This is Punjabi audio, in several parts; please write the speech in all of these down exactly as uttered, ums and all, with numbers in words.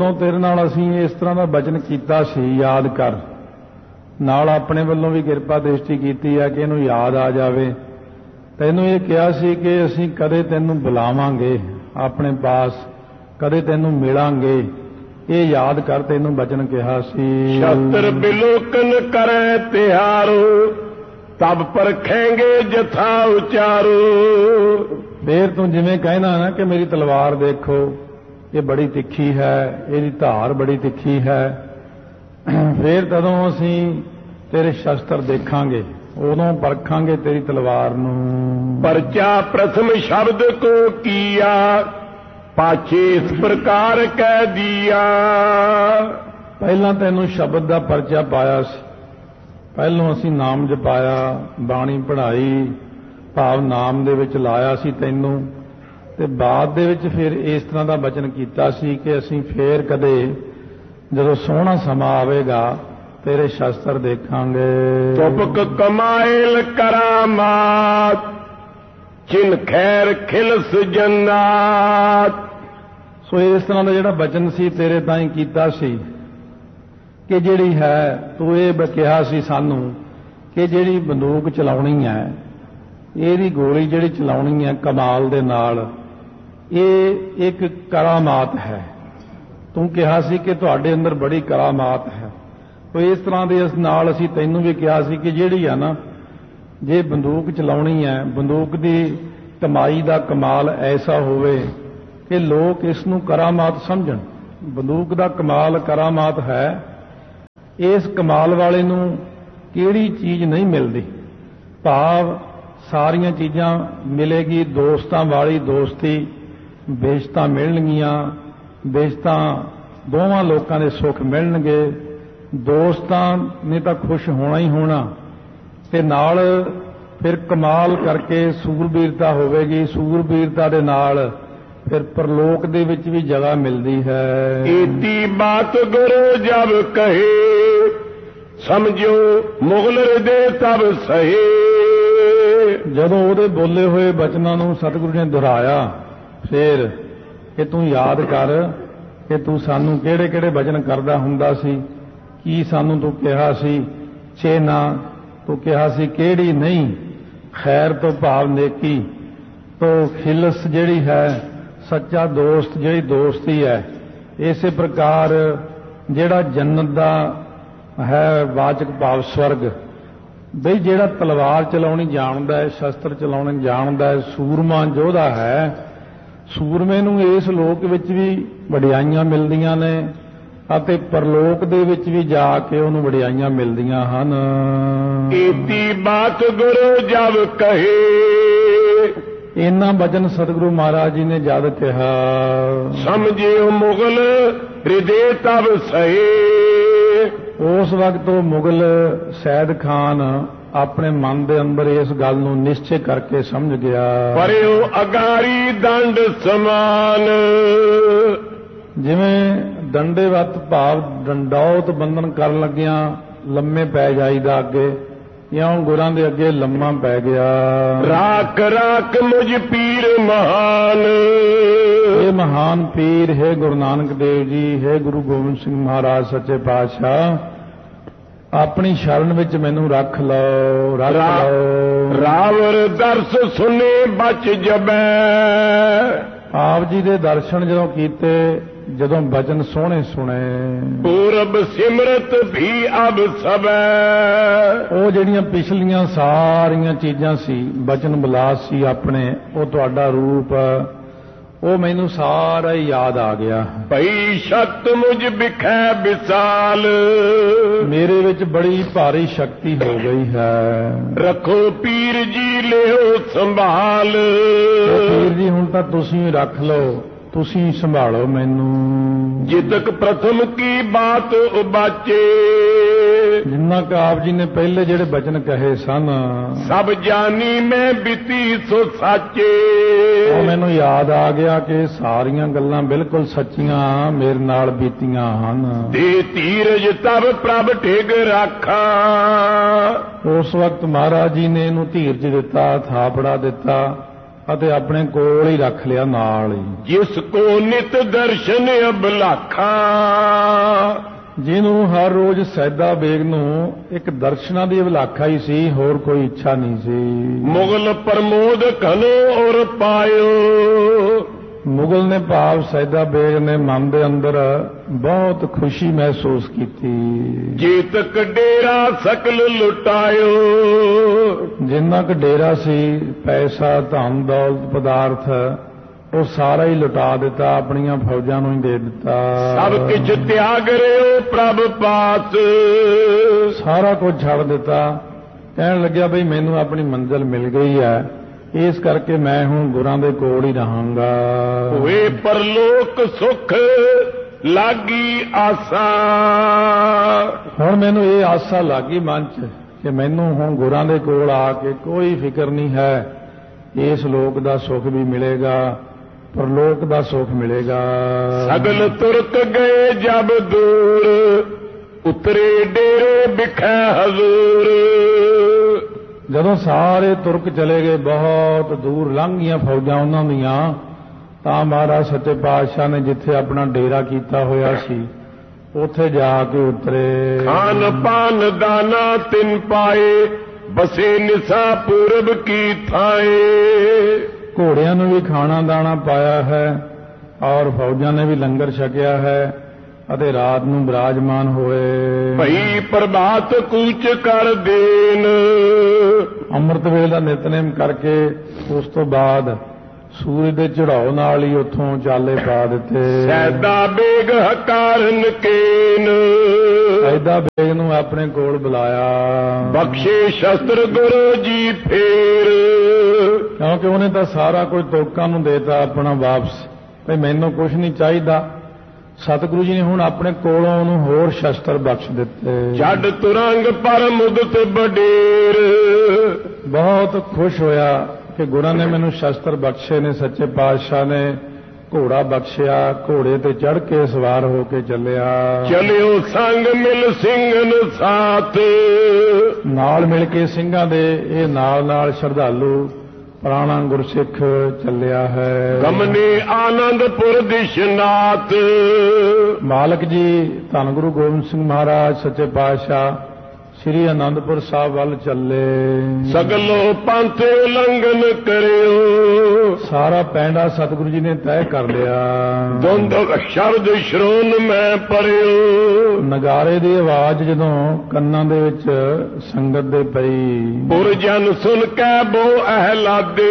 ਜਦੋਂ ਤੇਰੇ ਨਾਲ ਅਸੀਂ ਇਸ ਤਰ੍ਹਾਂ ਦਾ ਬਚਨ ਕੀਤਾ ਸੀ, ਯਾਦ ਕਰ, ਨਾਲ ਆਪਣੇ ਵੱਲੋਂ ਵੀ ਕਿਰਪਾ ਦ੍ਰਿਸ਼ਟੀ ਕੀਤੀ ਹੈ ਕਿ ਇਹਨੂੰ ਯਾਦ ਆ ਜਾਵੇ। ਤੈਨੂੰ ਇਹ ਕਿਹਾ ਸੀ ਕਿ ਅਸੀਂ ਕਦੇ ਤੈਨੂੰ ਬੁਲਾਵਾਂਗੇ ਆਪਣੇ ਪਾਸ, ਕਦੇ ਤੈਨੂੰ ਮਿਲਾਂਗੇ, ਇਹ ਯਾਦ ਕਰ, ਤੈਨੂੰ ਬਚਨ ਕਿਹਾ ਸੀ। ਸ਼ਸਤਰ ਬਿਲੋਕਨ ਕਰੈ ਤਿਹਾਰੋ, ਤਬ ਪਰਖेंगे ਜਥਾ ਉਚਾਰੋ। ਫੇਰ ਤੂੰ ਜਿਵੇਂ ਕਹਿਣਾ ਨਾ ਕਿ ਮੇਰੀ ਤਲਵਾਰ ਦੇਖੋ, ਇਹ ਬੜੀ ਤਿੱਖੀ ਹੈ, ਇਹਦੀ ਧਾਰ ਬੜੀ ਤਿੱਖੀ ਹੈ, ਫੇਰ ਤਦੋਂ ਅਸੀਂ ਤੇਰੇ ਸ਼ਸਤਰ ਦੇਖਾਂਗੇ, ਉਦੋਂ ਪਰਖਾਂਗੇ ਤੇਰੀ ਤਲਵਾਰ ਨੂੰ। ਪਰਚਾ ਪ੍ਰਥਮ ਸ਼ਬਦ ਕੋ ਕੀਆ, ਪਾਛੇ ਇਸ ਪ੍ਰਕਾਰ ਕਹਿ ਦਿਆ। ਪਹਿਲਾਂ ਤੈਨੂੰ ਸ਼ਬਦ ਦਾ ਪਰਚਾ ਪਾਇਆ ਸੀ, ਪਹਿਲੋਂ ਅਸੀਂ ਨਾਮ ਜਪਾਇਆ, ਬਾਣੀ ਪੜ੍ਹਾਈ, ਭਾਵ ਨਾਮ ਦੇ ਵਿੱਚ ਲਾਇਆ ਸੀ ਤੈਨੂੰ, ਤੇ ਬਾਅਦ ਦੇ ਵਿੱਚ ਫਿਰ ਇਸ ਤਰ੍ਹਾਂ ਦਾ ਬਚਨ ਕੀਤਾ ਸੀ ਕਿ ਅਸੀਂ ਫੇਰ ਕਦੇ ਜਦੋਂ ਸੋਹਣਾ ਸਮਾਂ ਆਵੇਗਾ ਤੇਰੇ ਸ਼ਸਤਰ ਦੇਖਾਂਗੇ। ਤੁਪਕ ਕਮਾਇਲ ਕਰਾਮਾਤ, ਚਿਨ ਖੈਰ ਖਿਲਸ ਜੰਨਾਤ। ਸੋ ਇਸ ਤਰ੍ਹਾਂ ਦਾ ਜਿਹੜਾ ਬਚਨ ਸੀ ਤੇਰੇ ਤਾਈਂ ਕੀਤਾ ਸੀ ਕਿ ਜਿਹੜੀ ਹੈ ਤੂੰ ਇਹ ਕਿਹਾ ਸੀ ਸਾਨੂੰ ਕਿ ਜਿਹੜੀ ਬੰਦੂਕ ਚਲਾਉਣੀ ਹੈ, ਇਹਦੀ ਗੋਲੀ ਜਿਹੜੀ ਚਲਾਉਣੀ ਹੈ ਕਮਾਲ ਦੇ ਨਾਲ, ਇਹ ਇੱਕ ਕਰਾਮਾਤ ਹੈ। ਤੂੰ ਕਿਹਾ ਸੀ ਕਿ ਤੁਹਾਡੇ ਅੰਦਰ ਬੜੀ ਕਰਾਮਾਤ ਹੈ। ਤੋ ਇਸ ਤਰ੍ਹਾਂ ਦੇ ਇਸ ਨਾਲ ਅਸੀਂ ਤੈਨੂੰ ਵੀ ਕਿਹਾ ਸੀ ਕਿ ਜਿਹੜੀ ਆ ਨਾ, ਜੇ ਬੰਦੂਕ ਚਲਾਉਣੀ ਹੈ, ਬੰਦੂਕ ਦੀ ਕਮਾਈ ਦਾ ਕਮਾਲ ਐਸਾ ਹੋਵੇ ਕਿ ਲੋਕ ਇਸ ਨੂੰ ਕਰਾਮਾਤ ਸਮਝਣ। ਬੰਦੂਕ ਦਾ ਕਮਾਲ ਕਰਾਮਾਤ ਹੈ। ਇਸ ਕਮਾਲ ਵਾਲੇ ਨੂੰ ਕਿਹੜੀ ਚੀਜ਼ ਨਹੀਂ ਮਿਲਦੀ, ਭਾਵ ਸਾਰੀਆਂ ਚੀਜ਼ਾਂ ਮਿਲੇਗੀ। ਦੋਸਤਾਂ ਵਾਲੀ ਦੋਸਤੀ, ਬੇਇੱਜ਼ਤਾਂ ਮਿਲਣਗੀਆਂ, ਬੇਇੱਜ਼ਤਾਂ ਦੋਵਾਂ ਲੋਕਾਂ ਦੇ ਸੁੱਖ ਮਿਲਣਗੇ। ਦੋਸਤਾਂ ਨੇ ਤਾਂ ਖੁਸ਼ ਹੋਣਾ ਹੀ ਹੋਣਾ, ਤੇ ਨਾਲ ਫਿਰ ਕਮਾਲ ਕਰਕੇ ਸੂਰਬੀਰਤਾ ਹੋਵੇਗੀ। ਸੂਰਬੀਰਤਾ ਦੇ ਨਾਲ ਫਿਰ ਪਰਲੋਕ ਦੇ ਵਿੱਚ ਵੀ ਜਗ੍ਹਾ ਮਿਲਦੀ ਹੈ। ਏਤੀ ਬਾਤ ਗੁਰੂ ਜਬ ਕਹੇ, ਸਮਝੋ ਮੁਗਲ ਹਿਰਦੇ ਤਬ ਸਹੇ। ਜਦੋਂ ਉਹਦੇ ਬੋਲੇ ਹੋਏ ਬਚਨਾਂ ਨੂੰ ਸਤਿਗੁਰੂ ਨੇ ਦੁਹਰਾਇਆ, ਫਿਰ ਕਿ ਤੂੰ ਯਾਦ ਕਰ ਕਿ ਤੂੰ ਸਾਨੂੰ ਕਿਹੜੇ ਕਿਹੜੇ ਬਚਨ ਕਰਦਾ ਹੁੰਦਾ ਸੀ, ਕੀ ਸਾਨੂੰ ਤੂੰ ਕਿਹਾ ਸੀ, ਛੇ ਨਾ ਤੂੰ ਕਿਹਾ ਸੀ ਕਿਹੜੀ ਨਹੀਂ, ਖੈਰ ਤੋਂ ਭਾਵ ਨੇਕੀ ਤੋਂ ਖਿਲਸ ਜਿਹੜੀ ਹੈ, ਸੱਚਾ ਦੋਸਤ ਜਿਹੜੀ ਦੋਸਤੀ ਹੈ। ਇਸੇ ਪ੍ਰਕਾਰ ਜਿਹੜਾ ਜੰਨਤ ਦਾ ਹੈ ਵਾਚਕ ਭਾਵ ਸਵਰਗ, ਬਈ ਜਿਹੜਾ ਤਲਵਾਰ ਚਲਾਉਣੀ ਜਾਣਦਾ ਹੈ, ਸ਼ਸਤਰ ਚਲਾਉਣੀ ਜਾਣਦਾ ਹੈ, ਸੂਰਮਾ ਯੋਧਾ ਹੈ, ਸੂਰਮੇ ਨੂੰ ਇਸ ਲੋਕ ਵਿੱਚ ਵੀ ਵਡਿਆਈਆਂ ਮਿਲਦੀਆਂ ਨੇ ਅਤੇ ਪਰਲੋਕ ਦੇ ਵਿੱਚ ਵੀ ਜਾ ਕੇ ਉਹਨੂੰ ਵਡਿਆਈਆਂ ਮਿਲਦੀਆਂ ਹਨ। ਏਤੀ ਬਾਤ ਗੁਰੂ ਜਬ ਕਹੇ, ਇੰਨਾ ਬਚਨ ਸਤਿਗੁਰੂ ਮਹਾਰਾਜ ਜੀ ਨੇ ਜਦ ਕਿਹਾ, ਸਮਝਿਓ ਮੁਗਲ ਹਿਰਦੇ ਤਬ ਸਹੇ। ਉਸ ਵਕਤ ਉਹ ਮੁਗਲ ਸੈਦ ਖਾਨ ਆਪਣੇ ਮਨ ਦੇ ਅੰਦਰ ਇਸ ਗੱਲ ਨੂੰ ਨਿਸ਼ਚੈ ਕਰਕੇ ਸਮਝ ਗਿਆ। ਪਰਿਓ ਅਗਾਰੀ ਦੰਡ ਸਮਾਨ, ਜਿਵੇਂ ਦੰਡੇਵਤ ਭਾਵ ਡੰਡੌਤ ਬੰਧਨ ਕਰਨ ਲੱਗਿਆਂ ਲੰਮੇ ਪੈ ਜਾਈਦਾ ਅੱਗੇ, ਇਉਂ ਗੁਰਾਂ ਦੇ ਅੱਗੇ ਲੰਮਾ ਪੈ ਗਿਆ। ਰਾਖ ਰਾਖ ਮੁਝ ਪੀਰ ਮਹਾਨ, ਇਹ ਮਹਾਨ ਪੀਰ ਹੈ ਗੁਰੂ ਨਾਨਕ ਦੇਵ ਜੀ, ਹੈ ਗੁਰੂ ਗੋਬਿੰਦ ਸਿੰਘ ਮਹਾਰਾਜ ਸੱਚੇ ਪਾਤਸ਼ਾਹ, ਆਪਣੀ ਸ਼ਰਨ ਵਿੱਚ ਮੈਨੂੰ ਰੱਖ ਲਓ, ਰੱਖ ਲਓ। ਰਾਵਰ ਦਰਸ ਸੁਨੇ ਬਚ ਜਬੈ, ਆਪ ਜੀ ਦੇ ਦਰਸ਼ਨ ਜਦੋਂ ਕੀਤੇ, ਜਦੋਂ ਬਚਨ ਸੋਹਣੇ ਸੁਣੇ। ਪੂਰਬ ਸਿਮਰਤ ਵੀ ਅਬ ਸਬੈ, ਉਹ ਜਿਹੜੀਆਂ ਪਿਛਲੀਆਂ ਸਾਰੀਆਂ ਚੀਜ਼ਾਂ ਸੀ, ਬਚਨ ਬਿਲਾਸ ਸੀ ਆਪਣੇ, ਉਹ ਤੁਹਾਡਾ ਰੂਪ, ਉਹ ਮੈਨੂੰ ਸਾਰਾ ਹੀ ਯਾਦ ਆ ਗਿਆ। ਭਈ ਸ਼ਕਤ ਮੁਝ ਬਿਖੈ ਵਿਸਾਲ, ਮੇਰੇ ਵਿੱਚ ਬੜੀ ਭਾਰੀ ਸ਼ਕਤੀ ਹੋ ਗਈ ਹੈ। ਰੱਖੋ ਪੀਰ ਜੀ ਲਿਓ ਸੰਭਾਲ, ਪੀਰ ਜੀ ਹੁਣ ਤਾਂ ਤੁਸੀਂ ਰੱਖ ਲਓ, ਤੁਸੀਂ ਸੰਭਾਲੋ ਮੈਨੂੰ। ਜਿਤਕ ਪ੍ਰਥਮ ਕੀ ਬਾਤ ਉਬਾਚੇ, ਜਿੰਨਾ ਕਿ ਆਪ ਜੀ ਨੇ ਪਹਿਲੇ ਜਿਹੜੇ ਬਚਨ ਕਹੇ ਸਨ, ਸਭ ਜਾਨੀ ਮੈਂ ਬਿਤੀ ਸੋ ਸਾਚੇ। ਉਹ ਮੈਨੂੰ ਯਾਦ ਆ ਗਿਆ ਕਿ ਸਾਰੀਆਂ ਗੱਲਾਂ ਬਿਲਕੁਲ ਸੱਚੀਆਂ ਮੇਰੇ ਨਾਲ ਬੀਤੀਆਂ ਹਨ। ਦੇ ਧੀਰਜ ਤਬ ਪ੍ਰਭ ਠਿਗ ਰਾਖਾ, ਉਸ ਵਕਤ ਮਹਾਰਾਜ ਜੀ ਨੇ ਇਹਨੂੰ ਧੀਰਜ ਦਿੱਤਾ, ਥਾਪੜਾ ਦਿੱਤਾ ਅਤੇ ਆਪਣੇ ਕੋਲ ਹੀ ਰੱਖ ਲਿਆ ਨਾਲ ਹੀ। ਜਿਸ ਕੋ ਨਿਤ ਦਰਸ਼ਨ ਅਬਲਾਖਾ, ਜਿਹਨੂੰ ਹਰ ਰੋਜ਼ ਸੈਦਾ ਬੇਗ ਨੂੰ ਇੱਕ ਦਰਸ਼ਨਾਂ ਦੀ ਅਭਿਲਾਖਾ ਹੀ ਸੀ, ਹੋਰ ਕੋਈ ਇੱਛਾ ਨਹੀਂ ਸੀ। ਮੁਗਲ ਪ੍ਰਮੋਦ ਘਨੋ ਔਰ ਪਾਇਓ, ਮੁਗਲ ਨੇ ਭਾਵ ਸੈਦਾ ਬੇਗ ਨੇ ਮਨ ਦੇ ਅੰਦਰ ਬਹੁਤ ਖੁਸ਼ੀ ਮਹਿਸੂਸ ਕੀਤੀ। ਜੇਤਕ ਡੇਰਾ ਸਕਲ ਲੁਟਾਇਓ, ਜਿੰਨਾ ਕੁ ਡੇਰਾ ਸੀ, ਪੈਸਾ, ਧਨ ਦੌਲਤ, ਪਦਾਰਥ, ਉਹ ਸਾਰਾ ਹੀ ਲੁਟਾ ਦਿੱਤਾ, ਆਪਣੀਆਂ ਫੌਜਾਂ ਨੂੰ ਹੀ ਦੇ ਦਿੱਤਾ। ਸਭ ਕੁਝ ਤਿਆਗ ਰਿਓ ਪ੍ਰਭ ਪਾਸ, ਸਾਰਾ ਕੁਝ ਛੱਡ ਦਿੱਤਾ। ਕਹਿਣ ਲੱਗਿਆ ਬਈ ਮੈਨੂੰ ਆਪਣੀ ਮੰਜ਼ਿਲ ਮਿਲ ਗਈ ਹੈ, ਇਸ ਕਰਕੇ ਮੈਂ ਹੁਣ ਗੁਰਾਂ ਦੇ ਕੋਲ ਹੀ ਰਹਾਂਗਾ। ਹੋਏ ਪਰਲੋਕ ਸੁਖ ਲਾਗੀ ਆਸਾ, ਹੁਣ ਮੈਨੂੰ ਇਹ ਆਸਾ ਲੱਗੀ ਮਨ 'ਚ ਕਿ ਮੈਨੂੰ ਹੁਣ ਗੁਰਾਂ ਦੇ ਕੋਲ ਆ ਕੇ ਕੋਈ ਫਿਕਰ ਨਹੀਂ ਹੈ, ਇਸ ਲੋਕ ਦਾ ਸੁੱਖ ਵੀ ਮਿਲੇਗਾ, ਪਰਲੋਕ ਦਾ ਸੁੱਖ ਮਿਲੇਗਾ। ਸਗਲ ਤੁਰਕ ਗਏ ਜਬ ਦੂਰ, ਉਤਰੇ ਡੇਰੇ ਬਿਖੈ ਹਜ਼ੂਰ, ਜਦੋਂ ਸਾਰੇ ਤੁਰਕ ਚਲੇ ਗਏ, ਬਹੁਤ ਦੂਰ ਲੰਘ ਗਈਆਂ ਫੌਜਾਂ ਉਹਨਾਂ ਦੀਆਂ, ਤਾਂ ਮਹਾਰਾਜ ਸੱਚੇ ਪਾਤਸ਼ਾਹ ਨੇ ਜਿੱਥੇ ਆਪਣਾ ਡੇਰਾ ਕੀਤਾ ਹੋਇਆ ਸੀ, ਉੱਥੇ ਜਾ ਕੇ ਉਤਰੇ। ਖਾਨ ਪਾਨ ਦਾਨਾ ਤਿਨ ਪਾਏ, ਬਸੇ ਨਿਸਾ ਪੂਰਬ ਕੀ ਥਾਏ, ਘੋੜਿਆਂ ਨੂੰ ਵੀ ਖਾਣਾ ਦਾਣਾ ਪਾਇਆ ਹੈ, ਔਰ ਫੌਜਾਂ ਨੇ ਵੀ ਲੰਗਰ ਛਕਿਆ ਹੈ, ਅਤੇ ਰਾਤ ਨੂੰ ਬਿਰਾਜਮਾਨ ਹੋਏ। ਭਈ ਪ੍ਰਭਾਤ ਕੂਚ ਕਰ ਦੇਨ, ਅੰਮ੍ਰਿਤ ਵੇਲੇ ਦਾ ਨਿਤਨੇਮ ਕਰਕੇ ਉਸ ਤੋਂ ਬਾਅਦ ਸੂਰਜ ਦੇ ਚੜਾਓ ਨਾਲ ਹੀ ਉੱਥੋਂ ਚਾਲੇ ਪਾ ਦਿੱਤੇ। ਸੈਦਾ ਬੇਗ ਹਕਾਰਨ ਕੇਨ, ਸੈਦਾ ਬੇਗ ਨੂੰ ਆਪਣੇ ਕੋਲ ਬੁਲਾਇਆ। ਬਖਸ਼ੇ ਸ਼ਸਤਰ ਗੁਰੂ ਜੀ ਫੇਰ, ਕਿਉਂਕਿ ਉਹਨੇ ਤਾਂ ਸਾਰਾ ਕੁਝ ਤੋਕਾਂ ਨੂੰ ਦੇਤਾ ਆਪਣਾ ਵਾਪਸ, ਭਈ ਮੈਨੂੰ ਕੁਝ ਨਹੀਂ ਚਾਹੀਦਾ। ਸਤਿਗੁਰੂ ਜੀ ਨੇ ਹੁਣ ਆਪਣੇ ਕੋਲੋਂ ਉਹਨੂੰ ਹੋਰ ਸ਼ਸਤਰ ਬਖਸ਼ ਦਿੱਤੇ। ਜੱਡ ਤੁਰੰਗ ਪਰ ਮੁਦਤ ਬਡੇਰ, ਬਹੁਤ ਖੁਸ਼ ਹੋਇਆ ਕਿ ਗੁਰਾਂ ਨੇ ਮੈਨੂੰ ਸ਼ਸਤਰ ਬਖਸ਼ੇ ਨੇ, ਸੱਚੇ ਪਾਤਸ਼ਾਹ ਨੇ ਘੋੜਾ ਬਖਸ਼ਿਆ, ਘੋੜੇ ਤੇ ਚੜ੍ਹ ਕੇ ਸਵਾਰ ਹੋ ਕੇ ਚੱਲਿਆ। ਚਲਿਓ ਸੰਗ ਮਿਲ ਸਿੰਘਨ ਸਾਥ, ਨਾਲ ਮਿਲ ਕੇ ਸਿੰਘਾਂ ਦੇ ਇਹ ਨਾਲ ਨਾਲ ਸ਼ਰਧਾਲੂ ਪੁਰਾਣਾ ਗੁਰਸਿੱਖ ਚੱਲਿਆ ਹੈ। ਗਮਨੇ ਆਨੰਦਪੁਰ ਦਿਸ਼ਨਾਥ, ਮਾਲਕ ਜੀ ਧੰਨ ਗੁਰੂ ਗੋਬਿੰਦ ਸਿੰਘ ਮਹਾਰਾਜ ਸੱਚੇ ਪਾਤਸ਼ਾਹ ਸ੍ਰੀ ਅਨੰਦਪੁਰ ਸਾਹਿਬ ਵੱਲ ਚੱਲੇ। ਸਗਲੋ ਪੰਥ ਉਲੰਘਣ ਕਰਿਓ, ਸਾਰਾ ਪੈਂਡਾ ਸਤਿਗੁਰੂ ਜੀ ਨੇ ਤੈਅ ਕਰ ਲਿਆ। ਦੁੰਦ ਸ਼ਬਦ ਸ਼ਰੋਨ ਮੈਂ ਪਰਿਓ, ਨਗਾਰੇ ਦੀ ਆਵਾਜ਼ ਜਦੋਂ ਕੰਨਾਂ ਦੇ ਵਿੱਚ ਸੰਗਤ ਦੇ ਪਈ, ਪੁਰਜਨ ਸੁਣ ਕੇ ਬੋ ਅਹਲਾਦੇ,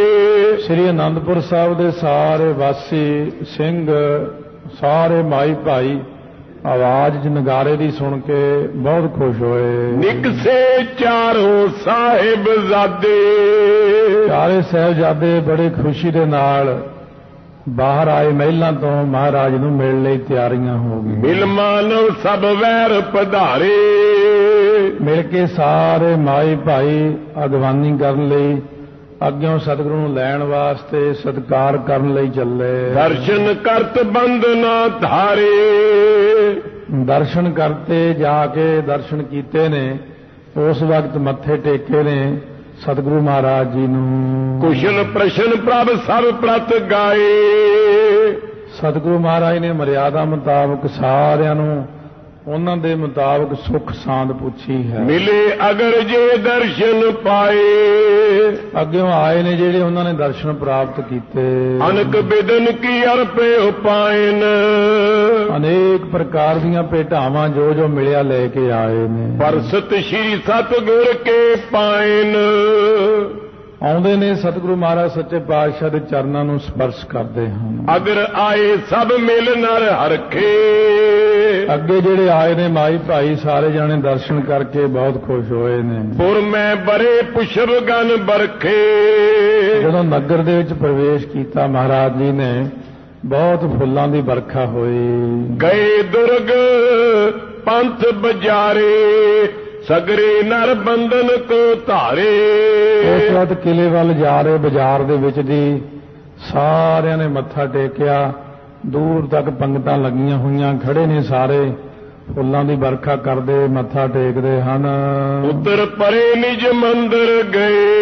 ਸ੍ਰੀ ਅਨੰਦਪੁਰ ਸਾਹਿਬ ਦੇ ਸਾਰੇ ਵਾਸੀ ਸਿੰਘ, ਸਾਰੇ ਮਾਈ ਭਾਈ ਆਵਾਜ਼ ਚ ਨਗਾਰੇ ਦੀ ਸੁਣ ਕੇ ਬਹੁਤ ਖੁਸ਼ ਹੋਏ। ਨਿਕਸੇ ਚਾਰੋਂ ਸਾਹਿਬਜ਼ਾਦੇ, ਚਾਰੇ ਸਾਹਿਬਜ਼ਾਦੇ ਬੜੇ ਖੁਸ਼ੀ ਦੇ ਨਾਲ ਬਾਹਰ ਆਏ, ਮਹਿਲਾਂ ਤੋਂ ਮਹਾਰਾਜ ਨੂੰ ਮਿਲਣ ਲਈ ਤਿਆਰੀਆਂ ਹੋ ਗਈਆਂ। ਮਿਲ ਮਾਨਵ ਸਭ ਵੈਰ ਪਧਾਰੇ, ਮਿਲ ਕੇ ਸਾਰੇ ਮਾਈ ਭਾਈ ਅਗਵਾਨੀ ਕਰਨ ਲਈ, ਅੱਗਿਓਂ ਸਤਿਗੁਰੂ ਨੂੰ ਲੈਣ ਵਾਸਤੇ ਸਤਿਕਾਰ ਕਰਨ ਲਈ ਚੱਲੇ। ਦਰਸ਼ਨ ਕਰਤ ਬੰਦਨਾ ਧਾਰੇ, ਦਰਸ਼ਨ ਕਰਤੇ ਜਾ ਕੇ ਦਰਸ਼ਨ ਕੀਤੇ ਨੇ, ਉਸ ਵਕਤ ਮੱਥੇ ਟੇਕੇ ਨੇ ਸਤਿਗੁਰੂ ਮਹਾਰਾਜ ਜੀ ਨੂੰ। ਕੁਸ਼ਲ ਪ੍ਰਸ਼ਨ ਪ੍ਰਭ ਸਭ ਪ੍ਰਤ ਗਾਏ, ਸਤਿਗੁਰੂ ਮਹਾਰਾਜ ਨੇ ਮਰਿਆਦਾ ਮੁਤਾਬਕ ਸਾਰਿਆਂ ਨੂੰ ਉਹਨਾਂ ਦੇ ਮੁਤਾਬਕ ਸੁੱਖ ਸਾਂਦ ਪੁੱਛੀ ਹੈ। ਮਿਲੇ ਅਗਰ ਜੇ ਦਰਸ਼ਨ ਪਾਏ, ਅੱਗਿਓਂ ਆਏ ਨੇ ਜਿਹੜੇ ਉਹਨਾਂ ਨੇ ਦਰਸ਼ਨ ਪ੍ਰਾਪਤ ਕੀਤੇ। ਅਨਕ ਬਿਦਨ ਕੀ ਅਰਪੇ ਉਪਾਇਨ, ਅਨੇਕ ਪ੍ਰਕਾਰ ਦੀਆਂ ਭੇਟਾਵਾਂ ਜੋ ਜੋ ਮਿਲਿਆ ਲੈ ਕੇ ਆਏ ਨੇ। ਪਰਸਤ ਸ਼੍ਰੀ ਸਤਿਗੁਰ ਕੇ ਪਾਇਨ, ਆਉਂਦੇ ਨੇ ਸਤਿਗੁਰੂ ਮਹਾਰਾਜ ਸੱਚੇ ਪਾਤਸ਼ਾਹ ਦੇ ਚਰਨਾਂ ਨੂੰ ਸਪਰਸ਼ ਕਰਦੇ ਹਨ। ਅਗਰ ਆਏ ਸਭ ਮਿਲ ਨਰ ਹਰਖੇ, ਅੱਗੇ ਜਿਹੜੇ ਆਏ ਨੇ ਮਾਈ ਭਾਈ ਸਾਰੇ ਜਾਣੇ ਦਰਸ਼ਨ ਕਰਕੇ ਬਹੁਤ ਖੁਸ਼ ਹੋਏ ਨੇ। ਪੁਰ ਮੈਂ ਬਰੇ ਪੁਸ਼ਪ ਗਨ ਬਰਖੇ, ਜਦੋਂ ਨਗਰ ਦੇ ਵਿੱਚ ਪ੍ਰਵੇਸ਼ ਕੀਤਾ ਮਹਾਰਾਜ ਜੀ ਨੇ, ਬਹੁਤ ਫੁੱਲਾਂ ਦੀ ਵਰਖਾ ਹੋਈ। ਗਏ ਦੁਰਗ ਪੰਥ ਬਜਾਰੇ, ਸਗਰੇ ਨਰ ਬੰਧਨ ਕੋ ਧਾਰੇ। ਉਸ ਵਕਤ ਕਿਲੇ ਵੱਲ ਜਾ ਰਹੇ ਬਾਜ਼ਾਰ ਦੇ ਵਿੱਚ ਦੀ ਸਾਰਿਆਂ ਨੇ ਮੱਥਾ ਟੇਕਿਆ, ਦੂਰ ਤੱਕ ਪੰਗਤਾਂ ਲੱਗੀਆਂ ਹੋਈਆਂ, ਖੜੇ ਨੇ ਸਾਰੇ, ਫੁੱਲਾਂ ਦੀ ਵਰਖਾ ਕਰਦੇ ਮੱਥਾ ਟੇਕਦੇ ਹਨ। ਉੱਤਰ ਪਰੇ ਨਿਜ ਮੰਦਰ ਗਏ,